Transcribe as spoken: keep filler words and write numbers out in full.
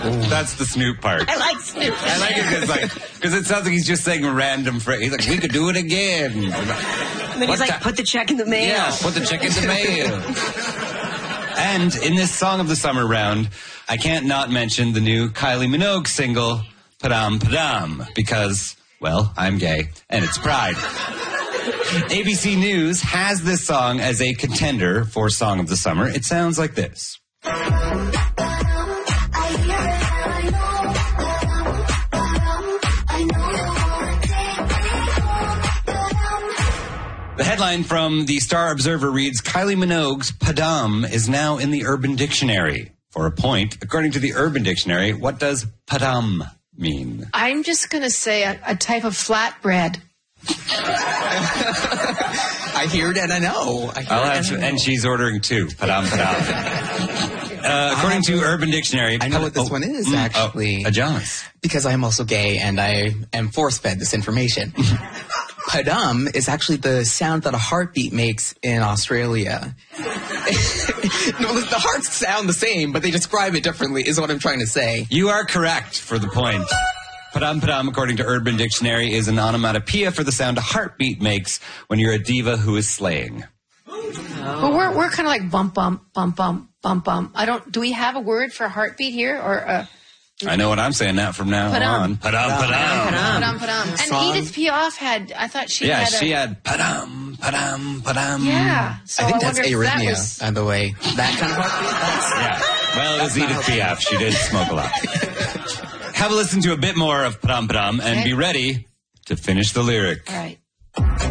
That's the Snoop part. I like Snoop. I like it because like, cause it sounds like he's just saying a random phrase. He's like, we could do it again. And then he's What like, the- put the check in the mail. Yeah, put the check in the mail. And in this Song of the Summer round, I can't not mention the new Kylie Minogue single, Padam Padam, because, well, I'm gay, and it's Pride. A B C News has this song as a contender for Song of the Summer. It sounds like this. The headline from the Star Observer reads, Kylie Minogue's Padam is now in the Urban Dictionary. For a point, according to the Urban Dictionary, what does Padam mean? I'm just going to say a, a type of flatbread. I hear it and I know. I hear I'll it have, and I know. and she's ordering two. Padam Padam. uh, according to Urban Dictionary, I know what this oh, one is, mm, actually. Oh, Adonis. Because I am also gay and I am force-fed this information. Padam is actually the sound that a heartbeat makes in Australia. No, the hearts sound the same, but they describe it differently, is what I'm trying to say. You are correct for the point. Padam Padam, according to Urban Dictionary, is an onomatopoeia for the sound a heartbeat makes when you're a diva who is slaying. But we're we're kind of like bump, bump, bump, bump, bump, bump. I don't. Do we have a word for heartbeat here, or uh, I know what I'm saying now from now Padam. on. Padam Padam. padam, padam? And Song. Edith Piaf had. I thought she Yeah, had. A, she had Padam Padam Padam. Yeah. So I think that's wonder if that arrhythmia, was- by the way. That kind of heartbeat? That's... Yeah. Well, it was Edith Piaf. She did smoke a lot. Have a listen to a bit more of Padam Padam and Okay. be ready to finish the lyric. All right.